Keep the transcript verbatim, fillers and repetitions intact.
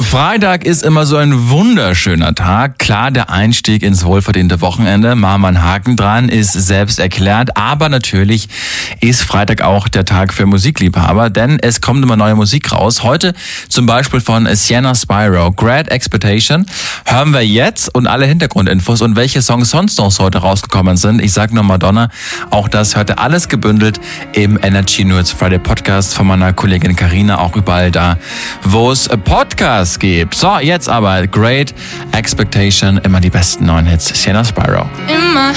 Freitag ist immer so ein wunderschöner Tag. Klar, der Einstieg ins wohlverdiente Wochenende. Machen wir einen Haken dran, ist selbst erklärt. Aber natürlich ist Freitag auch der Tag für Musikliebhaber, denn es kommt immer neue Musik raus. Heute zum Beispiel von Sienna Spyro, Great Expectation. Hören wir jetzt und alle Hintergrundinfos und welche Songs sonst noch heute rausgekommen sind. Ich sag nur Madonna. Auch das hört ihr alles gebündelt im Energy Nerds Friday Podcast von meiner Kollegin Carina. Auch überall da, wo es Podcasts gibt. So, jetzt aber Great Expectation, immer die besten neuen Hits. Sienna Spyro. In my